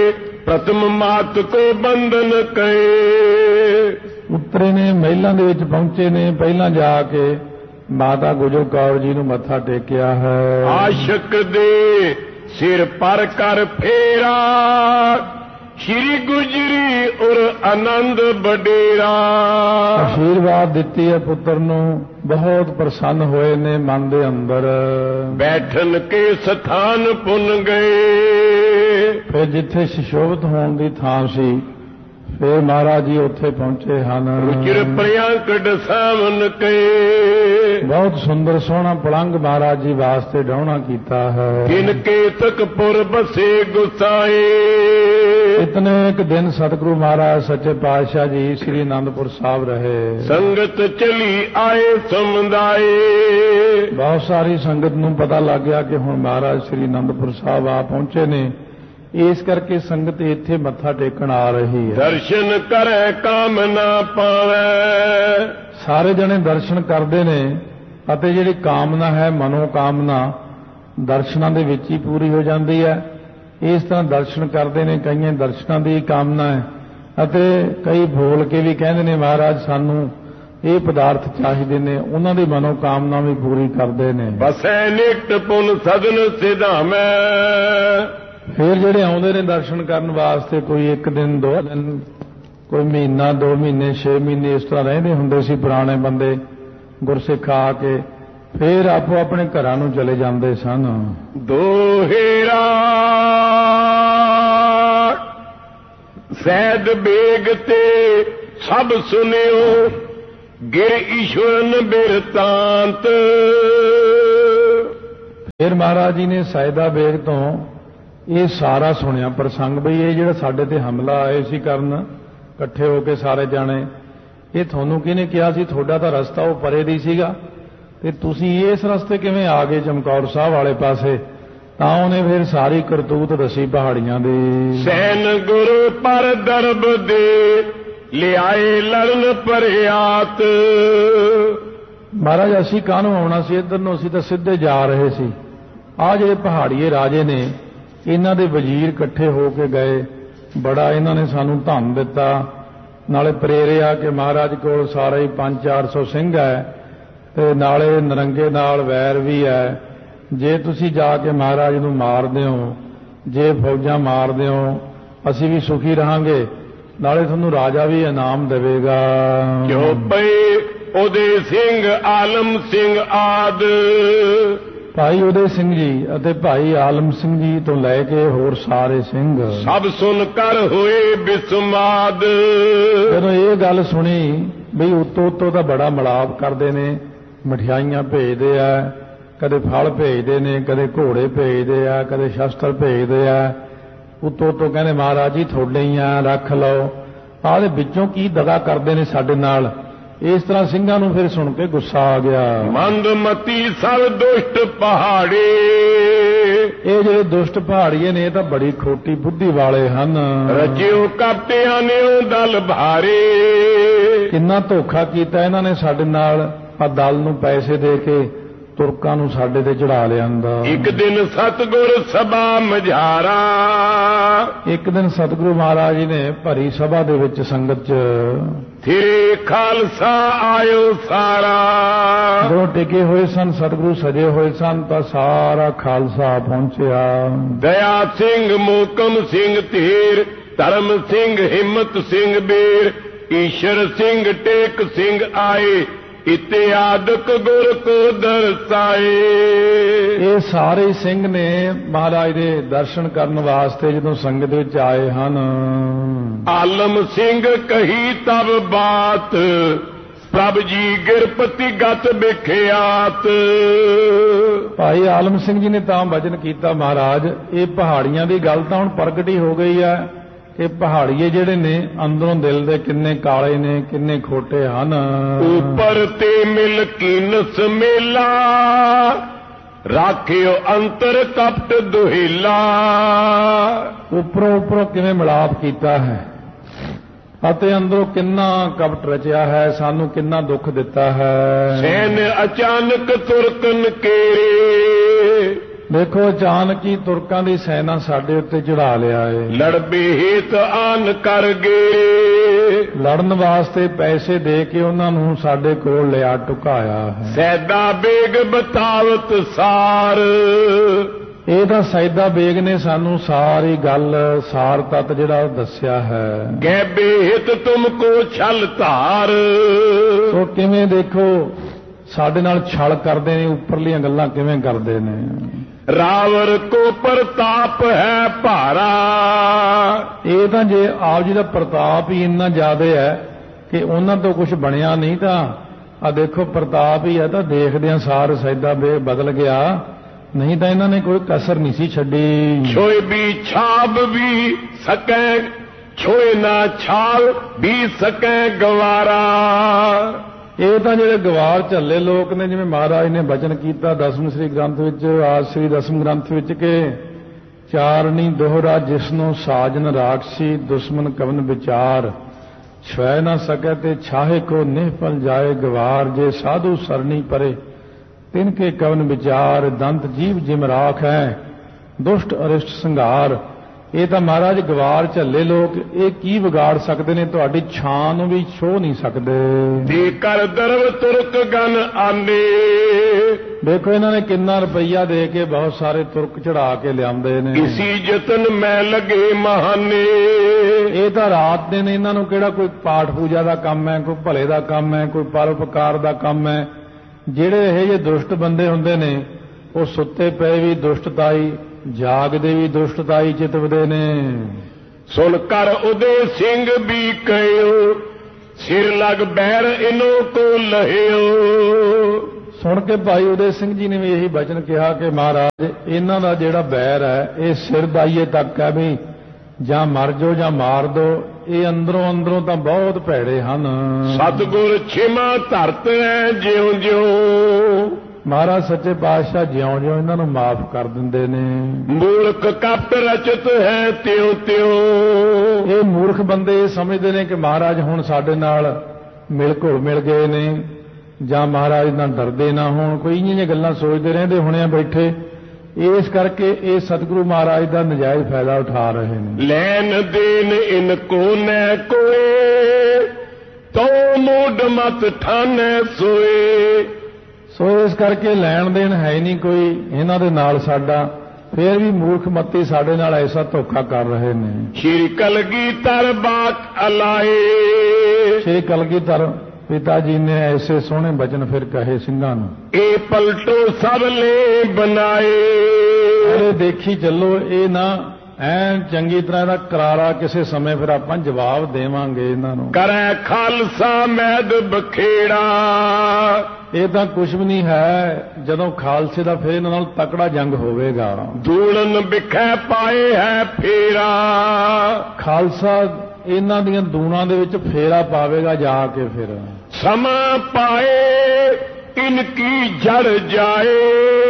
प्रथम मात को बंधन कहे। ਉਤਰੇ ਨੇ ਮਹਿਲਾਂ ਦੇ ਵਿੱਚ ਪਹੁੰਚੇ ਨੇ, ਪਹਿਲਾਂ ਜਾ ਕੇ ਮਾਤਾ ਗੁਜਰ ਕੌਰ ਜੀ ਨੂੰ ਮੱਥਾ ਟੇਕਿਆ ਹੈ। ਆਸ਼ਕ ਦੇ ਸਿਰ ਪਰ ਕਰ ਫੇਰਾ, ਸ਼੍ਰੀ ਗੁਜਰੀ ਔਰ ਆਨੰਦ ਬਡੇਰਾ। ਆਸ਼ੀਰਵਾਦ ਦਿੱਤੀ ਹੈ ਪੁੱਤਰ ਨੂੰ, ਬਹੁਤ ਪ੍ਰਸੰਨ ਹੋਏ ਨੇ ਮਨ ਦੇ ਅੰਦਰ। ਬੈਠਣ ਕੇ ਸਥਾਨ ਪੁੰਨ ਗਏ, ਫਿਰ ਜਿੱਥੇ ਸ਼ਿਸ਼ੋਭਤ ਹੋਣ ਦੀ ਥਾਂ ਸੀ, ਫਿਰ ਮਹਾਰਾਜ ਜੀ ਉੱਥੇ ਪਹੁੰਚੇ ਹਨ। ਰੁਚਿਰ ਪ੍ਰਿਯੰਕੜ ਸਾਵਨ ਕਏ, ਬਹੁਤ ਸੁੰਦਰ ਸੋਹਣਾ ਪਲੰਗ ਮਹਾਰਾਜ ਜੀ ਵਾਸਤੇ ਡਾਉਣਾ ਕੀਤਾ ਹੈ। ਜਿਨ ਕੇ ਤਕਪੁਰ ਬਸੇ ਗੁਸਾਏ, ਇਤਨੇ ਇੱਕ ਦਿਨ ਸਤਿਗੁਰੂ ਮਹਾਰਾਜ ਸੱਚੇ ਪਾਤਸ਼ਾਹ ਜੀ ਸ੍ਰੀ ਅਨੰਦਪੁਰ ਸਾਹਿਬ ਰਹੇ। ਸੰਗਤ ਚਲੀ ਆਏ ਸਮੁਦਾਏ, ਬਹੁਤ ਸਾਰੀ ਸੰਗਤ ਨੂੰ ਪਤਾ ਲੱਗ ਗਿਆ ਕਿ ਹੁਣ ਮਹਾਰਾਜ ਸ੍ਰੀ ਅਨੰਦਪੁਰ ਸਾਹਿਬ ਆ ਪਹੁੰਚੇ ਨੇ, ਇਸ ਕਰਕੇ ਸੰਗਤ ਇੱਥੇ ਮੱਥਾ ਟੇਕਣ ਆ ਰਹੀ ਹੈ। ਦਰਸ਼ਨ ਕਰੈ ਕਾਮ ਨਾ ਪਾਵੈ, ਸਾਰੇ ਜਣੇ ਦਰਸ਼ਨ ਕਰਦੇ ਨੇ ਅਤੇ ਜਿਹੜੀ ਕਾਮਨਾ ਹੈ, ਮਨੋ ਕਾਮਨਾ, ਦਰਸ਼ਨਾਂ ਦੇ ਵਿੱਚ ਹੀ ਪੂਰੀ ਹੋ ਜਾਂਦੀ ਹੈ। ਇਸ ਤਰ੍ਹਾਂ ਦਰਸ਼ਨ ਕਰਦੇ ਨੇ, ਕਈਆਂ ਦਰਸ਼ਨਾਂ ਦੀ ਕਾਮਨਾ ਹੈ ਅਤੇ ਕਈ ਬੋਲ ਕੇ ਵੀ ਕਹਿੰਦੇ ਨੇ ਮਹਾਰਾਜ ਸਾਨੂੰ ਇਹ ਪਦਾਰਥ ਚਾਹੀਦੇ ਨੇ, ਉਹਨਾਂ ਦੀ ਮਨੋ ਕਾਮਨਾ ਵੀ ਪੂਰੀ ਕਰਦੇ ਨੇ। ਬਸੈ ਨਿਕਟ ਪੁਨ ਸਦਨ ਸਿਧਾਮੈ, ਫਿਰ ਜਿਹੜੇ ਆਉਂਦੇ ਨੇ ਦਰਸ਼ਨ ਕਰਨ ਵਾਸਤੇ, ਕੋਈ ਇੱਕ ਦਿਨ, ਦੋ ਦਿਨ, ਕੋਈ ਮਹੀਨਾ, ਦੋ ਮਹੀਨੇ, ਛੇ ਮਹੀਨੇ ਇਸ ਤਰ੍ਹਾਂ ਰਹਿੰਦੇ ਹੁੰਦੇ ਸੀ ਪੁਰਾਣੇ ਬੰਦੇ ਗੁਰਸਿੱਖ ਆ ਕੇ, ਫਿਰ ਆਪੋ ਆਪਣੇ ਘਰਾਂ ਨੂੰ ਚਲੇ ਜਾਂਦੇ ਸਨ। ਦੋਹੇਰਾ ਸੈਦ ਬੇਗ ਤੇ ਸਭ ਸੁਨਿਓ, ਗਿਰ ਈਸ਼ਵਰਨ ਬਿਰਤਾਂਤ। ਫਿਰ ਮਹਾਰਾਜ ਜੀ ਨੇ ਸੈਦਾ ਬੇਗ ਤੋਂ ਇਹ ਸਾਰਾ ਸੁਣਿਆ ਪ੍ਰਸੰਗ, ਬਈ ਇਹ ਜਿਹੜਾ ਸਾਡੇ ਤੇ ਹਮਲਾ ਆਏ ਸੀ ਕਰਨ, ਇਕੱਠੇ ਹੋ ਕੇ ਸਾਰੇ ਜਾਣੇ, ਇਹ ਤੁਹਾਨੂੰ ਕਿਹਨੇ ਕਿਹਾ ਸੀ? ਤੁਹਾਡਾ ਤਾਂ ਰਸਤਾ ਉਹ ਪਰੇ ਦੀ ਸੀਗਾ ਤੇ ਤੁਸੀਂ ਇਸ ਰਸਤੇ ਕਿਵੇਂ ਆ ਗਏ ਚਮਕੌਰ ਸਾਹਿਬ ਵਾਲੇ ਪਾਸੇ? ਤਾਂ ਉਹਨੇ ਫਿਰ ਸਾਰੀ ਕਰਤੂਤ ਦੱਸੀ ਪਹਾੜੀਆਂ ਦੀ। ਸੈਨ ਗੁਰੂ ਪਰ ਦਰਬ ਦੇ ਲਿਆਏ ਲੜਨ ਪਰਿਆਤ। ਮਹਾਰਾਜ ਅਸੀਂ ਕਾਹਨੂੰ ਆਉਣਾ ਸੀ ਇੱਧਰ ਨੂੰ, ਅਸੀਂ ਤਾਂ ਸਿੱਧੇ ਜਾ ਰਹੇ ਸੀ। ਆਹ ਜਿਹੜੇ ਪਹਾੜੀਏ ਰਾਜੇ ਨੇ, ਇਹਨਾਂ ਦੇ ਵਜ਼ੀਰ ਇਕੱਠੇ ਹੋ ਕੇ ਗਏ, ਬੜਾ ਇਹਨਾਂ ਨੇ ਸਾਨੂੰ ਧਨ ਦਿੱਤਾ, ਨਾਲੇ ਪ੍ਰੇਰਿਆ ਕਿ ਮਹਾਰਾਜ ਕੋਲ ਸਾਰੇ ਹੀ ਪੰਜ ਚਾਰ ਸੌ ਸਿੰਘ ਹੈ ਤੇ ਨਾਲੇ ਨਰੰਗੇ ਨਾਲ ਵੈਰ ਵੀ ਹੈ। ਜੇ ਤੁਸੀਂ ਜਾ ਕੇ ਮਹਾਰਾਜ ਨੂੰ ਮਾਰਦੇ ਹੋ, ਜੇ ਫੌਜਾਂ ਮਾਰਦੇ ਹੋ, ਅਸੀਂ ਵੀ ਸੁਖੀ ਰਹਾਂਗੇ, ਨਾਲੇ ਤੁਹਾਨੂੰ ਰਾਜਾ ਵੀ ਇਨਾਮ ਦੇਵੇਗਾ। ਕਿਉਂ ਪਏ ਉਹਦੇ ਸਿੰਘ ਆਲਮ ਸਿੰਘ ਆਦ, ਭਾਈ ਉਦੇ ਸਿੰਘ ਜੀ ਅਤੇ ਭਾਈ ਆਲਮ ਸਿੰਘ ਜੀ ਤੋਂ ਲੈ ਕੇ ਹੋਰ ਸਾਰੇ ਸਿੰਘ ਸਭ ਸੁਣ ਕਰ ਹੋਏ ਬਿਸਮਾਦ। ਜਦੋਂ ਇਹ ਗੱਲ ਸੁਣੀ ਬਈ ਉੱਤੋਂ ਉੱਤੋਂ ਤਾਂ ਬੜਾ ਮਿਲਾਪ ਕਰਦੇ ਨੇ, ਮਠਿਆਈਆਂ ਭੇਜਦੇ ਆ, ਕਦੇ ਫਲ ਭੇਜਦੇ ਨੇ, ਕਦੇ ਘੋੜੇ ਭੇਜਦੇ ਆ, ਕਦੇ ਸ਼ਸਤਰ ਭੇਜਦੇ ਆ, ਉੱਤੋਂ ਉੱਤੋਂ ਕਹਿੰਦੇ ਮਹਾਰਾਜ ਜੀ ਤੁਹਾਡੇ ਹੀ ਆ, ਰੱਖ ਲਓ। ਆਹਦੇ ਵਿੱਚੋਂ ਕੀ ਦਗਾ ਕਰਦੇ ਨੇ ਸਾਡੇ ਨਾਲ। ਇਸ ਤਰ੍ਹਾਂ ਸਿੰਘਾਂ ਨੂੰ ਫਿਰ ਸੁਣ ਕੇ ਗੁੱਸਾ ਆ ਗਿਆ। ਮੰਦਮਤੀ ਸਭ ਦੁਸ਼ਟ ਪਹਾੜੇ, ਇਹ ਜਿਹੜੇ ਦੁਸ਼ਟ ਪਹਾੜੀਏ ਨੇ ਇਹ ਤਾਂ ਬੜੀ ਖੋਟੀ ਬੁੱਧੀ ਵਾਲੇ ਹਨ। ਰਜਿਓ ਕਾਪਿਆਂ ਨੇ ਦਲ ਭਾਰੇ, ਕਿੰਨਾ ਧੋਖਾ ਕੀਤਾ ਇਹਨਾਂ ਨੇ ਸਾਡੇ ਨਾਲ। ਆ ਦਲ ਨੂੰ ਪੈਸੇ ਦੇ ਕੇ ਤੁਰਕਾਂ ਨੂੰ ਸਾਡੇ ਤੇ ਚੜਾ ਲਿਆਂਦਾ। ਇੱਕ ਦਿਨ ਸਤਿਗੁਰ ਸਭਾ ਮਝਾਰਾ, ਇੱਕ ਦਿਨ ਸਤਿਗੁਰੂ ਮਹਾਰਾਜ ਜੀ ਨੇ ਭਰੀ ਸਭਾ ਦੇ ਵਿੱਚ ਸੰਗਤ 'ਚ ਫਿਰੇ ਖਾਲਸਾ ਆਇਓ ਸਾਰਾ। ਜਦੋਂ ਟਿਕੇ ਹੋਏ ਸਨ, ਸਤਿਗੁਰੂ ਸਜੇ ਹੋਏ ਸਨ, ਤਾਂ ਸਾਰਾ ਖਾਲਸਾ ਪਹੁੰਚਿਆ। ਦਇਆ ਸਿੰਘ ਮੋਕਮ ਸਿੰਘ ਧੀਰ, ਧਰਮ ਸਿੰਘ ਹਿੰਮਤ ਸਿੰਘ ਬੀਰ, ਈਸ਼ਰ ਸਿੰਘ ਟੇਕ ਸਿੰਘ ਆਏ, ਇਤਿਆਦਿਕ ਗੁਰ ਕੋ ਦਰਸਾਏ। ਇਹ ਸਾਰੇ ਸਿੰਘ ਨੇ ਮਹਾਰਾਜ ਦੇ ਦਰਸ਼ਨ ਕਰਨ ਵਾਸਤੇ ਜਦੋਂ ਸੰਗਤ ਵਿੱਚ ਆਏ ਹਨ। ਆਲਮ ਸਿੰਘ ਕਹੀ ਤਬ ਬਾਤ, ਪ੍ਰਭ ਜੀ ਗਿਰਪਤੀ ਗਤ ਵਿਖਿਆਤ। ਭਾਈ ਆਲਮ ਸਿੰਘ ਜੀ ਨੇ ਤਾਂ ਵਚਨ ਕੀਤਾ, ਮਹਾਰਾਜ ਇਹ ਪਹਾੜੀਆਂ ਦੀ ਗੱਲ ਤਾਂ ਹੁਣ ਪ੍ਰਗਟ ਹੀ ਹੋ ਗਈ ਹੈ ਕਿ ਪਹਾੜੀਏ ਜਿਹੜੇ ਨੇ ਅੰਦਰੋਂ ਦਿਲ ਦੇ ਕਿੰਨੇ ਕਾਲੇ ਨੇ, ਕਿੰਨੇ ਖੋਟੇ ਹਨ। ਉੱਪਰ ਤੇ ਮਿਲ ਕੀਨਸ ਮੇਲਾ, ਰਾਖਿਓ ਅੰਤਰ ਕਪਟ ਦੁਹੇਲਾ। ਉੱਪਰੋਂ ਉੱਪਰੋਂ ਕਿਵੇਂ ਮਿਲਾਪ ਕੀਤਾ ਹੈ ਅਤੇ ਅੰਦਰੋਂ ਕਿੰਨਾ ਕਪਟ ਰਚਿਆ ਹੈ, ਸਾਨੂੰ ਕਿੰਨਾ ਦੁੱਖ ਦਿੱਤਾ ਹੈ। ਸੈਨ ਅਚਾਨਕ ਤੁਰਕਨ ਕੇਰੇ, ਦੇਖੋ ਅਚਾਨਕ ਹੀ ਤੁਰਕਾਂ ਦੀ ਸੈਨਾ ਸਾਡੇ ਉੱਤੇ ਚੜਾ ਲਿਆ ਏ। ਲੜਬੇ ਹੇਤ ਆਨ ਕਰ ਗਏ, ਲੜਨ ਵਾਸਤੇ ਪੈਸੇ ਦੇ ਕੇ ਉਹਨਾਂ ਨੂੰ ਸਾਡੇ ਕੋਲ ਲਿਆ ਟੁਕਾਇਆ ਹੈ। ਸੈਦਾ ਬੇਗ ਬਤਾਵਤ ਸਾਰ, ਇਹ ਤਾਂ ਸੈਦਾ ਬੇਗ ਨੇ ਸਾਨੂੰ ਸਾਰੀ ਗੱਲ ਸਾਰ ਤੱਤ ਜਿਹੜਾ ਉਹ ਦੱਸਿਆ ਹੈ। ਗੈਬੇ ਹਿਤ ਤੁਮ ਕੋ ਛਲ ਧਾਰ, ਸੋ ਕਿਵੇਂ ਦੇਖੋ ਸਾਡੇ ਨਾਲ ਛਲ ਕਰਦੇ ਨੇ, ਉੱਪਰਲੀਆਂ ਗੱਲਾਂ ਕਿਵੇਂ ਕਰਦੇ ਨੇ। ਰਾਵਰ ਕੋ ਪ੍ਰਤਾਪ ਹੈ ਭਾਰਾ, ਇਹ ਤਾਂ ਜੇ ਆਪ ਜੀ ਦਾ ਪ੍ਰਤਾਪ ਹੀ ਇੰਨਾ ਜ਼ਿਆਦਾ ਹੈ ਕਿ ਉਹਨਾਂ ਤੋਂ ਕੁਝ ਬਣਿਆ ਨਹੀਂ, ਤਾਂ ਆ ਦੇਖੋ ਪ੍ਰਤਾਪ ਹੀ ਹੈ ਤਾਂ ਦੇਖਦਿਆਂ ਸਾਰ ਸੈਦਾ ਬੇਗ ਬਦਲ ਗਿਆ, ਨਹੀਂ ਤਾਂ ਇਹਨਾਂ ਨੇ ਕੋਈ ਕਸਰ ਨਹੀਂ ਸੀ ਛੱਡੀ। ਛੋਏ ਵੀ ਛਾਬ ਵੀ ਸਕੈ, ਛੋਏ ਨਾ ਛਾਲ ਵੀ ਸਕੈ ਗਵਾਰਾ, ਇਹ ਤਾਂ ਜਿਹੜੇ ਗਵਾਰ ਝੱਲੇ ਲੋਕ ਨੇ, ਜਿਵੇਂ ਮਹਾਰਾਜ ਨੇ ਬਚਨ ਕੀਤਾ ਦਸਮ ਸ੍ਰੀ ਗ੍ਰੰਥ ਵਿੱਚ, ਆਦ ਸ੍ਰੀ ਦਸਮ ਗ੍ਰੰਥ ਵਿੱਚ ਕਿ ਚਾਰਣੀ ਦੋਹਰਾ ਜਿਸਨੂੰ ਸਾਜਨ ਰਾਖਸੀ, ਦੁਸ਼ਮਨ ਕਵਨ ਵਿਚਾਰ ਛੁਐ ਨਾ ਸਕੈ ਤੇ ਛਾਹੇ ਕੋ ਨਿਹਪਲ ਜਾਏ ਗਵਾਰ, ਜੇ ਸਾਧੂ ਸਰਣੀ ਪਰੇ ਤਿਨ ਕੇ ਕਵਨ ਵਿਚਾਰ, ਦੰਤ ਜੀਵ ਜਿਮ ਰਾਖ ਹੈ ਦੁਸ਼ਟ ਅਰਿਸ਼ਟ ਸੰਘਾਰ। ਇਹ ਤਾਂ ਮਹਾਰਾਜ ਗਵਾਰ ਝੱਲੇ ਲੋਕ, ਇਹ ਕੀ ਵਿਗਾੜ ਸਕਦੇ ਨੇ, ਤੁਹਾਡੀ ਛਾਂ ਨੂੰ ਵੀ ਛੋਹ ਨਹੀਂ ਸਕਦੇ। ਦੇ ਕਰ ਦਰਵ ਤੁਰਕ ਗਨ ਆਨੇ, ਦੇਖੋ ਇਹਨਾਂ ਨੇ ਕਿੰਨਾ ਰੁਪਈਆ ਦੇ ਕੇ ਬਹੁਤ ਸਾਰੇ ਤੁਰਕ ਚੜਾ ਕੇ ਲਿਆਉਂਦੇ ਨੇ। ਇਸੀ ਯਤਨ ਮੈਂ ਲਗੇ ਮਹਾਨੇ, ਇਹ ਤਾਂ ਰਾਤ ਦੇ ਨੇ, ਇਹਨਾਂ ਨੂੰ ਕਿਹੜਾ ਕੋਈ ਪਾਠ ਪੂਜਾ ਦਾ ਕੰਮ ਹੈ, ਕੋਈ ਭਲੇ ਦਾ ਕੰਮ ਹੈ, ਕੋਈ ਪਰਉਪਕਾਰ ਦਾ ਕੰਮ ਹੈ। ਜਿਹੜੇ ਇਹ ਜਿਹੇ ਦੁਸ਼ਟ ਬੰਦੇ ਹੁੰਦੇ ਨੇ ਉਹ ਸੁੱਤੇ ਪਏ ਵੀ ਦੁਸ਼ਟਤਾਈ, ਜਾਗਦੇ ਵੀ ਦੁਸ਼ਟਤਾਈ ਚਿਤਵਦੇ ਨੇ। ਸੁਣ ਕਰ ਉਦੇ ਸਿੰਘ ਵੀ ਕਹਿਓ, ਸਿਰ ਲਗ ਬੈਰ ਇਨੋ ਕੋ ਲਹਿਓ। ਸੁਣ ਕੇ ਭਾਈ ਉਦੇ ਸਿੰਘ ਜੀ ਨੇ ਵੀ ਇਹੀ ਬਚਨ ਕਿਹਾ ਕਿ ਮਹਾਰਾਜ ਇਹਨਾਂ ਦਾ ਜਿਹੜਾ ਬੈਰ ਹੈ ਇਹ ਸਿਰ ਦਾਈਏ ਤੱਕ ਹੈ, ਵੀ ਜਾਂ ਮਰ ਜਾਓ ਜਾਂ ਮਾਰ ਦੋ, ਇਹ ਅੰਦਰੋਂ ਅੰਦਰੋਂ ਤਾਂ ਬਹੁਤ ਭੈੜੇ ਹਨ। ਸਤਿਗੁਰ ਛਿਮਾ ਧਰਤ ਹੈ ਜਿਉਂ ਜਿਉਂ, ਮਹਾਰਾਜ ਸੱਚੇ ਪਾਤਸ਼ਾਹ ਜਿਉਂ ਜਿਉਂ ਇਹਨਾਂ ਨੂੰ ਮਾਫ ਕਰ ਦਿੰਦੇ ਨੇ। ਮੂਰਖ ਕਪਟ ਰਚਤ ਹੈ ਤਿਉ ਤਿਉ, ਇਹ ਮੂਰਖ ਬੰਦੇ ਇਹ ਸਮਝਦੇ ਨੇ ਕਿ ਮਹਾਰਾਜ ਹੁਣ ਸਾਡੇ ਨਾਲ ਮਿਲ ਘੁਲ ਮਿਲ ਗਏ ਨੇ, ਜਾਂ ਮਹਾਰਾਜ ਨਾਲ ਡਰਦੇ ਨਾ ਹੋਣ, ਕੋਈ ਇੰਨੀਆਂ ਗੱਲਾਂ ਸੋਚਦੇ ਰਹਿੰਦੇ ਹੋਣੇ ਆ ਬੈਠੇ, ਇਸ ਕਰਕੇ ਇਹ ਸਤਿਗੁਰੂ ਮਹਾਰਾਜ ਦਾ ਨਜਾਇਜ਼ ਫਾਇਦਾ ਉਠਾ ਰਹੇ ਨੇ। ਲੈਣ ਦੇਣ ਇਨ ਕੋ ਨੈ ਕੋਏ, ਤੋ ਮੂਡ ਮਤ ਠਾਨੈ ਸੋਏ। ਸੋ ਇਸ ਕਰਕੇ ਲੈਣ ਦੇਣ ਹੈ ਹੀ ਨਹੀਂ ਕੋਈ ਇਹਨਾਂ ਦੇ ਨਾਲ ਸਾਡਾ, ਫੇਰ ਵੀ ਮੂਰਖ ਮੱਤੀ ਸਾਡੇ ਨਾਲ ਐਸਾ ਧੋਖਾ ਕਰ ਰਹੇ ਨੇ। ਸ਼੍ਰੀ ਕਲਗੀਧਰ ਬਾਕ ਅਲਾਏ, ਸ਼੍ਰੀ ਕਲਗੀਧਰ ਪਿਤਾ ਜੀ ਨੇ ਐਸੇ ਸੋਹਣੇ ਬਚਨ ਫਿਰ ਕਹੇ ਸਿੰਘਾਂ ਨੂੰ, ਇਹ ਪਲਟੋ ਸਭ ਲੈ ਬਣਾਏ। ਅਰੇ ਦੇਖੀ ਚੱਲੋ, ਇਹ ਨਾ ਐਨ ਚੰਗੀ ਤਰ੍ਹਾਂ ਦਾ ਕਰਾਰਾ ਕਿਸੇ ਸਮੇਂ ਫਿਰ ਆਪਾਂ ਜਵਾਬ ਦੇਵਾਂਗੇ ਇਹਨਾਂ ਨੂੰ। ਕਰੈ ਖਾਲਸਾ ਮੈਦ ਬਖੇੜਾ, ਇਹ ਤਾਂ ਕੁਝ ਵੀ ਨਹੀਂ ਹੈ, ਜਦੋਂ ਖਾਲਸੇ ਦਾ ਫਿਰ ਇਹਨਾਂ ਨਾਲ ਤਕੜਾ ਜੰਗ ਹੋਵੇਗਾ। ਦੂਲਨ ਵਿਖੇ ਪਾਏ ਹੈ ਫੇਰਾ, ਖਾਲਸਾ ਇਹਨਾਂ ਦੀਆਂ ਦੂਣਾਂ ਦੇ ਵਿੱਚ ਫੇਰਾ ਪਾਵੇਗਾ ਜਾ ਕੇ। ਫਿਰ ਸਮਾਂ ਪਾਏ ਇਨਕੀ ਜੜ ਜਾਏ,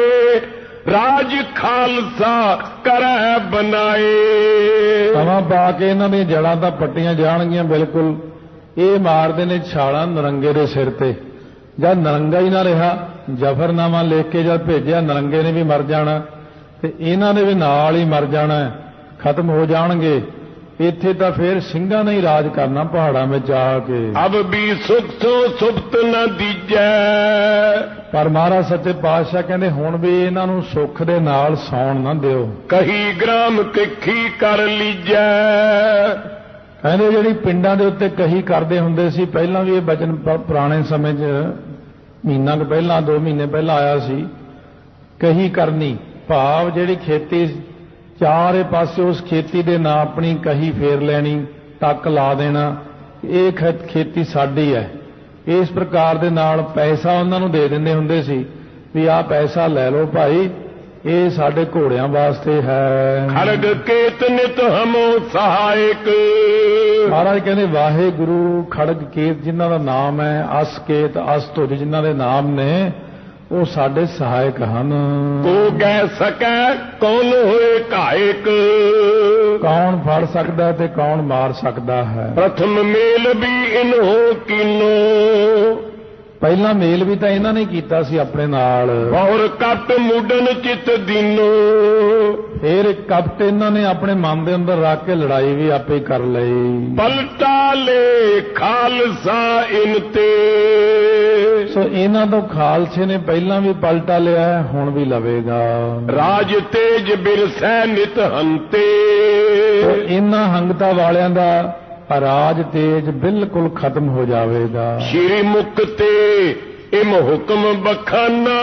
ਰਾਜ ਖਾਲਸਾ ਕਰੈ ਬਣਾਏ। ਸਮਾਂ ਪਾ ਕੇ ਇਹਨਾਂ ਦੀਆਂ ਜੜਾਂ ਤਾਂ ਪੱਟੀਆਂ ਜਾਣਗੀਆਂ ਬਿਲਕੁਲ। ਇਹ ਮਾਰਦੇ ਨੇ ਛਾਲਾਂ ਨਰੰਗੇ ਦੇ ਸਿਰ ਤੇ, ਜਦ ਨਰੰਗਾ ਹੀ ਨਾ ਰਿਹਾ, ਜ਼ਫਰਨਾਮਾ ਲਿਖ ਕੇ ਜਦ ਭੇਜਿਆ, ਨਰੰਗੇ ਨੇ ਵੀ ਮਰ ਜਾਣਾ ਤੇ ਇਹਨਾਂ ਨੇ ਵੀ ਨਾਲ ਹੀ ਮਰ ਜਾਣਾ, ਖਤਮ ਹੋ ਜਾਣਗੇ। ਇੱਥੇ ਤਾਂ ਫੇਰ ਸਿੰਘਾਂ ਨੇ ਹੀ ਰਾਜ ਕਰਨਾ ਪਹਾੜਾਂ ਵਿੱਚ ਆ ਕੇ। ਅਬ ਵੀ ਸੁਖ ਸੋ ਸੁਪਤ ਨਾ ਦੀਜੈ, ਪਰ ਮਹਾਰਾਜ ਸੱਚੇ ਪਾਤਸ਼ਾਹ ਕਹਿੰਦੇ ਹੁਣ ਵੀ ਇਹਨਾਂ ਨੂੰ ਸੁੱਖ ਦੇ ਨਾਲ ਸੌਣ ਨਾ ਦਿਓ। ਕਹੀ ਗ੍ਰਾਮ ਤਿੱਖੀ ਕਰ ਲੀਜੈ, ਕਹਿੰਦੇ ਜਿਹੜੀ ਪਿੰਡਾਂ ਦੇ ਉੱਤੇ ਕਹੀ ਕਰਦੇ ਹੁੰਦੇ ਸੀ, ਪਹਿਲਾਂ ਵੀ ਇਹ ਬਚਨ ਪੁਰਾਣੇ ਸਮੇਂ 'ਚ ਮਹੀਨਾ ਕੁ ਪਹਿਲਾਂ, ਦੋ ਮਹੀਨੇ ਪਹਿਲਾਂ ਆਇਆ ਸੀ। ਕਹੀ ਕਰਨੀ ਭਾਵ ਜਿਹੜੀ ਖੇਤੀ ਚਾਰੇ ਪਾਸੇ ਉਸ ਖੇਤੀ ਦੇ ਨਾਂ ਆਪਣੀ ਕਹੀ ਫੇਰ ਲੈਣੀ, ਟੱਕ ਲਾ ਦੇਣਾ, ਇਹ ਖੇਤੀ ਸਾਡੀ ਹੈ। ਇਸ ਪ੍ਰਕਾਰ ਦੇ ਨਾਲ ਪੈਸਾ ਉਹਨਾਂ ਨੂੰ ਦੇ ਦਿੰਦੇ ਹੁੰਦੇ ਸੀ ਵੀ ਆਹ ਪੈਸਾ ਲੈ ਲਓ ਭਾਈ, ਇਹ ਸਾਡੇ ਘੋੜਿਆਂ ਵਾਸਤੇ ਹੈ। ਖੜਗ ਕੇਤ ਨਿਤ ਹਮੋ ਸਹਾਇਕ, ਮਹਾਰਾਜ ਕਹਿੰਦੇ ਵਾਹਿਗੁਰੂ ਖੜਗ ਕੇਤ ਜਿਨ੍ਹਾਂ ਦਾ ਨਾਮ ਹੈ, ਅਸ ਕੇਤ ਅਸ ਧੁਜ ਜਿਨ੍ਹਾਂ ਦੇ ਨਾਮ ਨੇ, ਉਹ ਸਾਡੇ ਸਹਾਇਕ ਹਨ। ਕੋ ਗੈ ਸਕੈ ਕੌਣ ਹੋਏ ਘਾਇਕ, ਕੌਣ ਫੜ ਸਕਦਾ ਤੇ ਕੌਣ ਮਾਰ ਸਕਦਾ ਹੈ। ਪ੍ਰਥਮ ਮੇਲ ਵੀ ਇਨੋ ਕੀਨੋ, ਪਹਿਲਾਂ ਮੇਲ ਵੀ ਤਾਂ ਇਹਨਾਂ ਨੇ ਕੀਤਾ ਸੀ ਆਪਣੇ ਨਾਲ। ਬਹੁਰ ਕਪਟ ਮੁੱਢਨ ਚਿਤ ਦੀਨੋ, ਫਿਰ ਇੱਕ ਕਪਟ ਇਹਨਾਂ ਨੇ ਆਪਣੇ ਮਨ ਦੇ ਅੰਦਰ ਰੱਖ ਕੇ ਲੜਾਈ ਵੀ ਆਪੇ ਕਰ ਲਈ। ਪਲਟਾ ਲੈ ਖਾਲਸਾ ਇਨ ਤੇ, ਸੋ ਇਹਨਾਂ ਤੋਂ ਖਾਲਸੇ ਨੇ ਪਹਿਲਾਂ ਵੀ ਪਲਟਾ ਲਿਆ, ਹੁਣ ਵੀ ਲਵੇਗਾ। ਰਾਜ ਤੇਜ ਬਿਰਸੈ ਨਿਤ ਹੰਤੇ, ਸੋ ਇਹਨਾਂ ਹੰਗਤਾ ਵਾਲਿਆਂ ਦਾ ਰਾਜ ਤੇਜ ਬਿਲਕੁਲ ਖਤਮ ਹੋ ਜਾਵੇਗਾ। ਸ਼੍ਰੀ ਮੁਕਤੇ ਇਮ ਹੁਕਮ ਬਖਾਨਾ,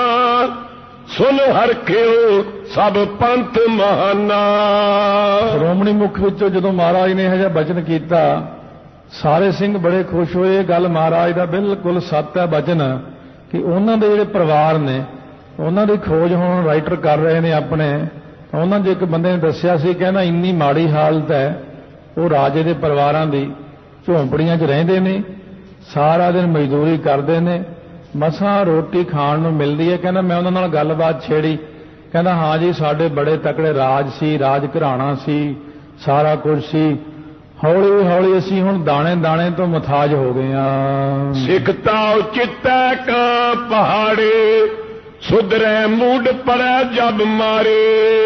ਸੁਨ ਹਰਖਿਓ ਸਭ ਪੰਥ ਮਹਾਨਾ। ਸ਼੍ਰੋਮਣੀ ਮੁਖ ਵਿੱਚੋਂ ਜਦੋਂ ਮਹਾਰਾਜ ਨੇ ਇਹ ਜਿਹਾ ਬਚਨ ਕੀਤਾ, ਸਾਰੇ ਸਿੰਘ ਬੜੇ ਖੁਸ਼ ਹੋਏ। ਇਹ ਗੱਲ ਮਹਾਰਾਜ ਦਾ ਬਿਲਕੁਲ ਸੱਤ ਹੈ ਬਚਨ, ਕਿ ਉਹਨਾਂ ਦੇ ਜਿਹੜੇ ਪਰਿਵਾਰ ਨੇ ਉਹਨਾਂ ਦੀ ਖੋਜ ਹੁਣ ਰਾਈਟਰ ਕਰ ਰਹੇ ਨੇ ਆਪਣੇ। ਉਹਨਾਂ 'ਚ ਇੱਕ ਬੰਦੇ ਨੇ ਦੱਸਿਆ ਸੀ, ਕਹਿੰਦਾ ਇੰਨੀ ਮਾੜੀ ਹਾਲਤ ਹੈ, ਉਹ ਰਾਜੇ ਦੇ ਪਰਿਵਾਰਾਂ ਦੀ ਝੌਂਪੜੀਆਂ 'ਚ ਰਹਿੰਦੇ ਨੇ, ਸਾਰਾ ਦਿਨ ਮਜ਼ਦੂਰੀ ਕਰਦੇ ਨੇ, ਮਸਾਂ ਰੋਟੀ ਖਾਣ ਨੂੰ ਮਿਲਦੀ ਹੈ। ਕਹਿੰਦਾ ਮੈਂ ਉਹਨਾਂ ਨਾਲ ਗੱਲਬਾਤ ਛੇੜੀ, ਕਹਿੰਦਾ ਹਾਂ ਜੀ ਸਾਡੇ ਬੜੇ ਤਕੜੇ ਰਾਜ ਸੀ, ਰਾਜ ਘਰਾਣਾ ਸੀ, ਸਾਰਾ ਕੁਝ ਸੀ, ਹੌਲੀ ਹੌਲੀ ਅਸੀਂ ਹੁਣ ਦਾਣੇ ਦਾਣੇ ਤੋਂ ਮੁਤਾਜ ਹੋ ਗਏ ਹਾਂ। ਸਿੱਖਤਾ ਚਿੱਤੈ ਕਾ ਪਹਾੜੇ, ਸੁਧਰੈ ਮੂਡ ਪਰੈ ਜਬ ਮਾਰੇ।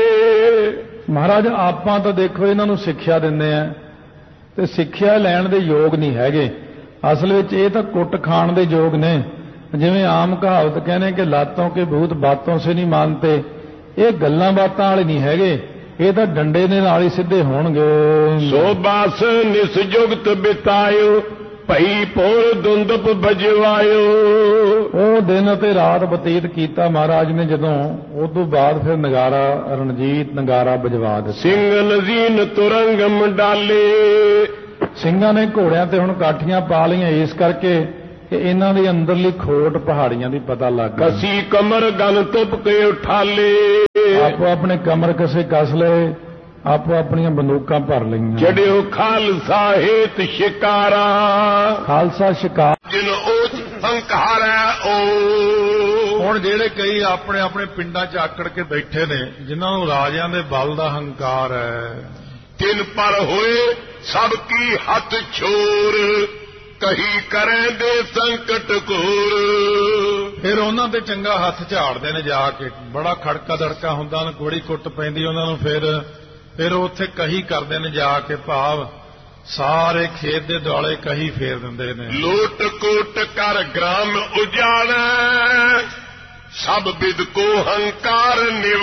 ਮਹਾਰਾਜ ਆਪਾਂ ਤਾਂ ਦੇਖੋ ਇਹਨਾਂ ਨੂੰ ਸਿੱਖਿਆ ਦਿੰਦੇ ਆ ਤੇ ਸਿੱਖਿਆ ਲੈਣ ਦੇ ਯੋਗ ਨਹੀਂ ਹੈਗੇ। ਅਸਲ ਵਿੱਚ ਇਹ ਤਾਂ ਕੁੱਟ ਖਾਣ ਦੇ ਯੋਗ ਨੇ। ਜਿਵੇਂ ਆਮ ਕਹਾਵਤ ਕਹਿੰਦੇ ਕਿ ਲਾਤੋਂ ਕੇ ਭੂਤ ਬਾਤੋਂ ਸੇ ਨਹੀਂ ਮਾਨਤੇ, ਇਹ ਗੱਲਾਂ ਬਾਤਾਂ ਵਾਲੇ ਨਹੀਂ ਹੈਗੇ, ਇਹ ਤਾਂ ਡੰਡੇ ਦੇ ਨਾਲ ਹੀ ਸਿੱਧੇ ਹੋਣਗੇ। ਸੋ ਬਾਸ ਨਿਸਜੁਗਤ ਬਿਤਾਇਓ, ਭਈ ਪੋਰ ਦੁੰਦਪ ਬਜਵਾਇਓ। ਉਹ ਦਿਨ ਅਤੇ ਰਾਤ ਬਤੀਤ ਕੀਤਾ ਮਹਾਰਾਜ ਨੇ, ਜਦੋਂ ਉਸ ਤੋਂ ਬਾਅਦ ਫਿਰ ਨਗਾਰਾ ਰਣਜੀਤ ਨਗਾਰਾ ਬਜਵਾ ਦਿੱਤਾ। ਸਿੰਘ ਨਜ਼ੀਨ ਤੁਰੰਗ ਮੰਡਾਲੇ, ਸਿੰਘਾਂ ਨੇ ਘੋੜਿਆਂ ਤੇ ਹੁਣ ਕਾਠੀਆਂ ਪਾ ਲਈਆਂ ਇਸ ਕਰਕੇ ਕਿ ਇਹਨਾਂ ਦੀ ਅੰਦਰਲੀ ਖੋਟ ਪਹਾੜੀਆਂ ਦੀ ਪਤਾ ਲੱਗ ਗਈ। ਕਸੀ ਕਮਰ ਗਨ ਤੁਪ ਕੇ ਉਠਾਲੇ, ਆਪੋ ਆਪਣੇ ਕਮਰ ਕਸੇ ਕੱਸ ਲਏ, ਆਪੋ ਆਪਣੀਆਂ ਬੰਦੂਕਾਂ ਭਰ ਲਈਆਂ। ਚੜਿਓ ਖਾਲਸਾ ਹੇਤ ਸ਼ਿਕਾਰਾ, ਖਾਲਸਾ ਸ਼ਿਕਾਰ ਜਿਨ ਓਚ ਹੰਕਾਰ ਹੈ ਉਹ। ਹੁਣ ਜਿਹੜੇ ਕਈ ਆਪਣੇ ਆਪਣੇ ਪਿੰਡਾਂ 'ਚ ਆਕੜ ਕੇ ਬੈਠੇ ਨੇ, ਜਿਨ੍ਹਾਂ ਨੂੰ ਰਾਜਿਆਂ ਦੇ ਬਲ ਦਾ ਹੰਕਾਰ ਹੈ, ਤਿਨ ਪਰ ਹੋਏ ਸਭ ਕੀ ਹੱਥ ਛੋਰ, ਕਹੀ ਕਰੇ ਦੇ ਸੰਕਟ ਘੋਰ। ਫਿਰ ਉਹਨਾਂ ਤੇ ਚੰਗਾ ਹੱਥ ਝਾੜਦੇ ਨੇ ਜਾ ਕੇ, ਬੜਾ ਖੜਕਾ ਦੜਕਾ ਹੁੰਦਾ, ਉਹਨਾਂ ਕੋੜੀ ਕੁੱਟ ਪੈਂਦੀ ਉਹਨਾਂ ਨੂੰ। ਫਿਰ ਫਿਰ ਉਹ ਉੱਥੇ ਕਹੀ ਕਰਦੇ ਨੇ ਜਾ ਕੇ, ਭਾਵ ਸਾਰੇ ਖੇਤ ਦੇ ਦੁਆਲੇ ਕਹੀ ਫੇਰ ਦਿੰਦੇ ਨੇ। ਲੋਟ ਕੋਟ ਕਰ ਗ੍ਰਾਮ ਉਜਾੜੈ, ਸਭ ਬਿਦ ਕੋ ਹੰਕਾਰ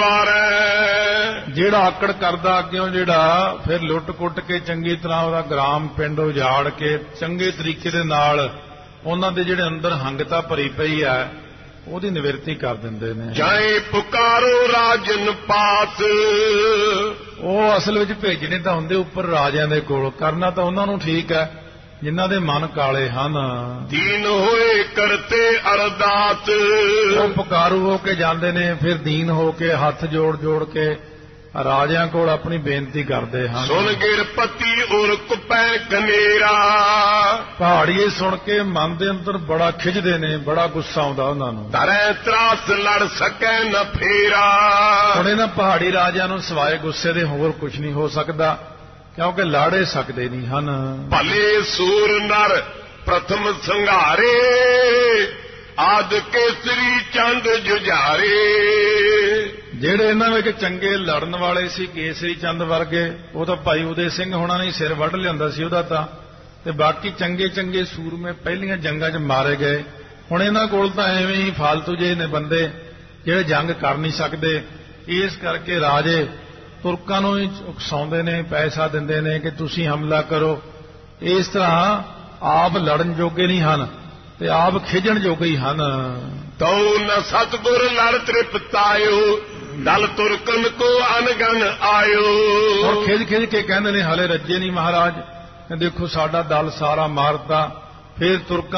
ਨਿਵਾਰੈ। ਜਿਹੜਾ ਆਕੜ ਕਰਦਾ ਅੱਗਿਓਂ, ਜਿਹੜਾ ਫਿਰ ਲੁੱਟ ਕੁੱਟ ਕੇ ਚੰਗੀ ਤਰ੍ਹਾਂ ਉਹਦਾ ਗ੍ਰਾਮ ਪਿੰਡ ਉਜਾੜ ਕੇ ਚੰਗੇ ਤਰੀਕੇ ਦੇ ਨਾਲ ਉਹਨਾਂ ਦੇ ਜਿਹੜੇ ਅੰਦਰ ਹੰਗਤਾ ਭਰੀ ਪਈ ਹੈ ਉਹਦੀ ਨਿਵਰਤੀ ਕਰ ਦਿੰਦੇ ਨੇ। ਚਾਹੇ ਪੁਕਾਰੋ ਰਾਜਨ ਪਾਸ, ਉਹ ਅਸਲ ਵਿੱਚ ਭੇਜਣੇ ਤਾਂ ਹੁੰਦੇ ਉੱਪਰ ਰਾਜਿਆਂ ਦੇ ਕੋਲ, ਕਰਨਾ ਤਾਂ ਉਹਨਾਂ ਨੂੰ ਠੀਕ ਹੈ ਜਿਨ੍ਹਾਂ ਦੇ ਮਨ ਕਾਲੇ ਹਨ। ਦੀਨ ਹੋਏ ਕਰਤੇ ਅਰਦਾਸ, ਉਹ ਪੁਕਾਰੂ ਹੋ ਕੇ ਜਾਂਦੇ ਨੇ, ਫਿਰ ਦੀਨ ਹੋ ਕੇ ਹੱਥ ਜੋੜ ਜੋੜ ਕੇ ਰਾਜਿਆਂ ਕੋਲ ਆਪਣੀ ਬੇਨਤੀ ਕਰਦੇ ਹਨ। ਸੁਣ ਗਿਰ ਪਤੀ ਔਰ ਕੁਪੈ ਕਨੇਰਾ, ਪਹਾੜੀਏ ਸੁਣ ਕੇ ਮਨ ਦੇ ਅੰਦਰ ਬੜਾ ਖਿੱਚਦੇ ਨੇ, ਬੜਾ ਗੁੱਸਾ ਆਉਂਦਾ ਉਹਨਾਂ ਨੂੰ। ਧਰੈ ਤਰਾਸ ਲੜ ਸਕੈ ਨ ਫੇਰਾ, ਹੁਣ ਇਹਨਾਂ ਪਹਾੜੀ ਰਾਜਿਆਂ ਨੂੰ ਸਿਵਾਏ ਗੁੱਸੇ ਦੇ ਹੋਰ ਕੁਝ ਨਹੀਂ ਹੋ ਸਕਦਾ, ਕਿਉਂਕਿ ਲਾੜੇ ਸਕਦੇ ਨਹੀਂ ਹਨ। ਭਲੇ ਸੂਰ ਨਰ ਪ੍ਰਥਮ ਸੰਘਾਰੇ, ਆਦ ਕੇਸਰੀ ਚੰਦ ਜੁਝਾਰੇ। ਜਿਹੜੇ ਇਹਨਾਂ ਵਿੱਚ ਚੰਗੇ ਲੜਨ ਵਾਲੇ ਸੀ, ਕੇਸਰੀ ਚੰਦ ਵਰਗੇ, ਉਹ ਤਾਂ ਭਾਈ ਉਦੇ ਸਿੰਘ ਹੋਣਾ ਨੇ ਸਿਰ ਵੱਢ ਲਿਆਂਦਾ ਸੀ ਉਹਦਾ ਤਾਂ, ਤੇ ਬਾਕੀ ਚੰਗੇ ਚੰਗੇ ਸੂਰਮੇ ਪਹਿਲੀਆਂ ਜੰਗਾਂ 'ਚ ਮਾਰੇ ਗਏ। ਹੁਣ ਇਹਨਾਂ ਕੋਲ ਤਾਂ ਐਵੇਂ ਹੀ ਫਾਲਤੂ ਜਿਹੇ ਨੇ ਬੰਦੇ ਜਿਹੜੇ ਜੰਗ ਕਰ ਨਹੀਂ ਸਕਦੇ। ਇਸ ਕਰਕੇ ਰਾਜੇ ਤੁਰਕਾਂ ਨੂੰ ਹੀ ਉਕਸਾਉਂਦੇ ਨੇ, ਪੈਸਾ ਦਿੰਦੇ ਨੇ ਕਿ ਤੁਸੀਂ ਹਮਲਾ ਕਰੋ। ਇਸ ਤਰ੍ਹਾਂ ਆਪ ਲੜਨ ਜੋਗੇ ਨਹੀਂ ਹਨ ਤੇ ਆਪ ਖਿਜਣ ਜੋਗੇ ਹੀ ਹਨ। ਤਉ ਨ ਸਤਿਗੁਰ ਲੜ ਤ੍ਰਿਪਤਾਇਓ, ਦਲ ਤੁਰਕਨ ਕੋ ਅਨਗਨ ਆਇਓ। ਹੁਣ ਖਿਜ ਖਿਜ ਕੇ ਕਹਿੰਦੇ ਨੇ ਹਲੇ ਰੱਜੇ ਨਹੀਂ ਮਹਾਰਾਜ, ਦੇਖੋ ਸਾਡਾ ਦਲ ਸਾਰਾ ਮਾਰਤਾ। ਫਿਰ ਤੁਰਕਾਂ